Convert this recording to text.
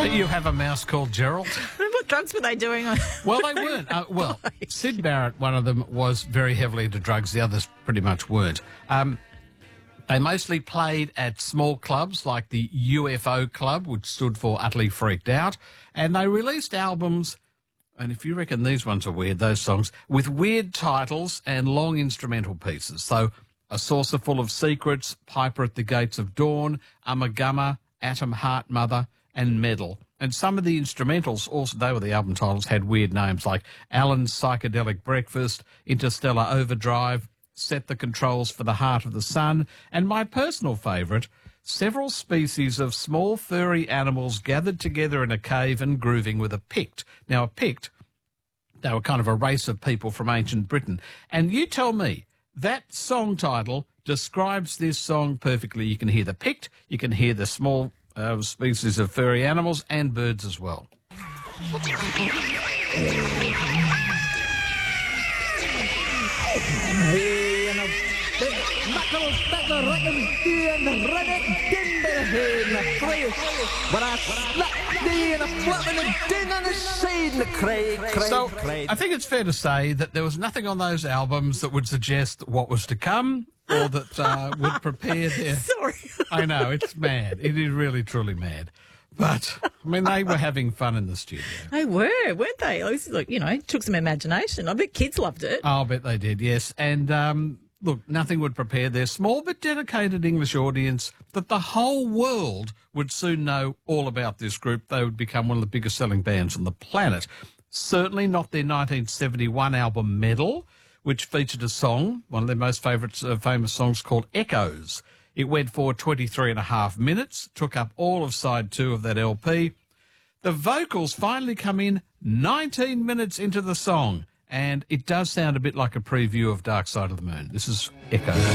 You have a mouse called Gerald? What drugs were they doing? Well, they weren't. Sid Barrett, one of them, was very heavily into drugs. The others pretty much weren't. They mostly played at small clubs like the UFO Club, which stood for Utterly Freaked Out, and they released albums, and if you reckon these ones are weird, those songs, with weird titles and long instrumental pieces. So, A Saucer Full of Secrets, Piper at the Gates of Dawn, Ummagumma, Atom Heart Mother, and Medal. And some of the instrumentals, also they were the album titles, had weird names like Alan's Psychedelic Breakfast, Interstellar Overdrive, Set the Controls for the Heart of the Sun, and my personal favourite, several species of small furry animals gathered together in a cave and grooving with a Pict. Now, a Pict, they were kind of a race of people from ancient Britain. And you tell me, that song title describes this song perfectly. You can hear the Pict, you can hear the small species of furry animals and birds as well. So, I think it's fair to say that there was nothing on those albums that would suggest what was to come or that would prepare their... Sorry. I know, it's mad. It is really, truly mad. But, I mean, they were having fun in the studio. They were, weren't they? It was like, it took some imagination. I bet kids loved it. I'll bet they did, yes. And, look, nothing would prepare their small but dedicated English audience that the whole world would soon know all about this group. They would become one of the biggest selling bands on the planet. Certainly not their 1971 album Medal, which featured a song, one of their most famous songs called Echoes. It went for 23.5 minutes, took up all of side 2 of that LP. The vocals finally come in 19 minutes into the song, and it does sound a bit like a preview of Dark Side of the Moon. This is Echoes.